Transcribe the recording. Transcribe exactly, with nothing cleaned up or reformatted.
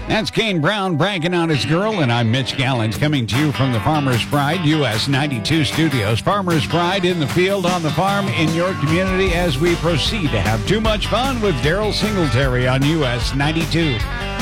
That's Kane Brown bragging on his girl, and I'm Mitch Gallons coming to you from the Farmer's Pride U S ninety-two studios. Farmer's Pride in the field, on the farm, in your community as we proceed to have too much fun with Daryl Singletary on U S ninety-two.